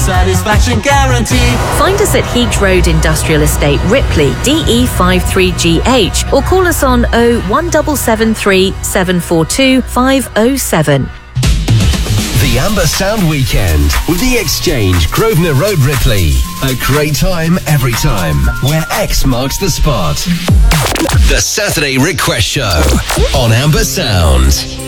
satisfaction guaranteed. Find us at Heat Road Industrial Estate, Ripley, DE53GH, or call us on 01773 742 507. The Amber Sound Weekend with The Exchange, Grosvenor Road, Ripley. A great time every time, where X marks the spot. The Saturday Request Show on Amber Sound.